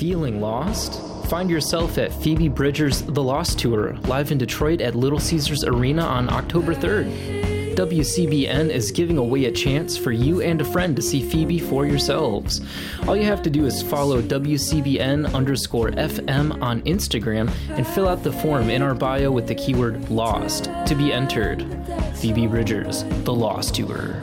Feeling lost? Find yourself at Phoebe Bridgers' The Lost Tour, live in Detroit at Little Caesars Arena on October 3rd. WCBN is giving away a chance for you and a friend to see Phoebe for yourselves. All you have to do is follow WCBN_FM on Instagram and fill out the form in our bio with the keyword LOST to be entered. Phoebe Bridgers, The Lost Tour.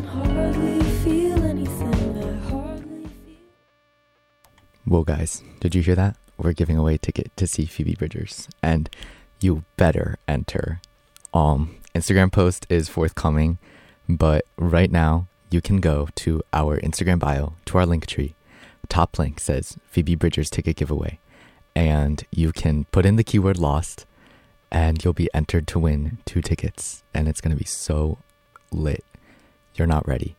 Whoa, guys, did you hear that? We're giving away a ticket to see Phoebe Bridgers, and you better enter. Instagram post is forthcoming, but right now you can go to our Instagram bio, to our link tree. Top link says Phoebe Bridgers ticket giveaway, and you can put in the keyword LOST, and you'll be entered to win 2 tickets, and it's gonna be so lit. You're not ready.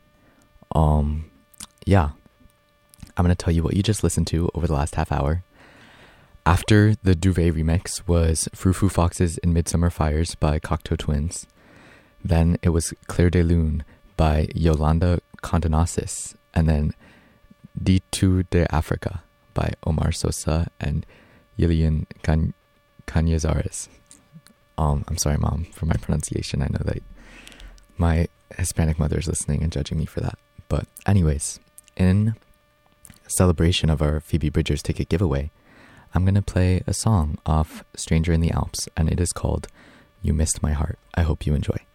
Yeah. I'm going to tell you what you just listened to over the last half hour. After the Duvet remix was Frou Frou Foxes in Midsummer Fires by Cocteau Twins. Then it was Clair de Lune by Yolanda Condonasis. And then Ditu de Africa by Omar Sosa and Yilian Cañizares. I'm sorry, Mom, for my pronunciation. I know that my Hispanic mother is listening and judging me for that. But anyways, in celebration of our Phoebe Bridgers ticket giveaway, I'm going to play a song off Stranger in the Alps, and it is called You Missed My Heart. I hope you enjoy.